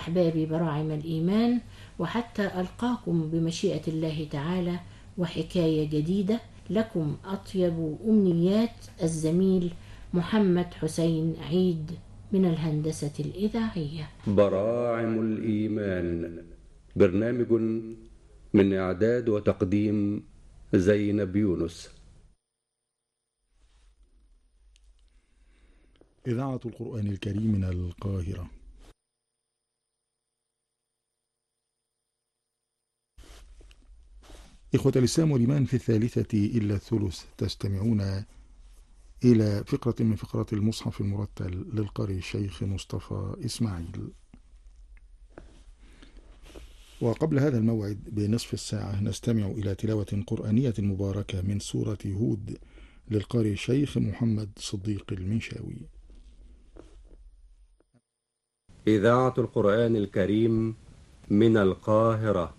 أحبابي براعم الإيمان، وحتى ألقاكم بمشيئة الله تعالى وحكاية جديدة. لكم أطيب أمنيات الزميل محمد حسين عيد من الهندسة الإذاعية. براعم الإيمان، برنامج من إعداد وتقديم زينب يونس. إذاعة القرآن الكريم من القاهرة. إخوة الإسلام والإيمان، في الثالثة إلا الثلث تستمعون إلى فقرة من فقرات المصحف المرتل للقارئ الشيخ مصطفى إسماعيل. وقبل هذا الموعد بنصف الساعة نستمع إلى تلاوة قرآنية مباركة من سورة هود للقارئ الشيخ محمد صديق المنشاوي. إذاعة القرآن الكريم من القاهرة.